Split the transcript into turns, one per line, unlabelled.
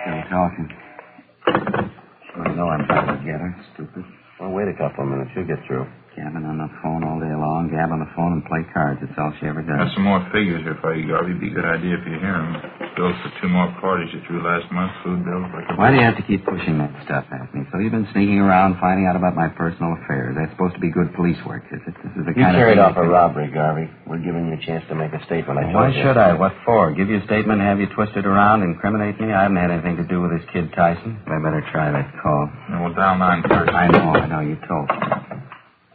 Still talking. I know I'm trying to get her, stupid.
Well, wait a couple of minutes. She'll get through.
Gabbing on the phone all day long, gab on the phone and play cards. That's all she ever does.
Got some more figures here for you, Garvey. Be a good idea if you hear them. Bills for 2 more parties you threw last month. Food bills.
Why do you have to keep pushing that stuff at me? So you've been sneaking around finding out about my personal affairs. That's supposed to be good police work, is it? This is the
You
kind
carried
of
off a robbery, Garvey. We're giving you a chance to make a statement.
Why should I? What for? Give you a statement and have you twisted around, incriminate me? I haven't had anything to do with this kid Tyson. I better try that call.
Well, dial 9 first.
I know. You told me.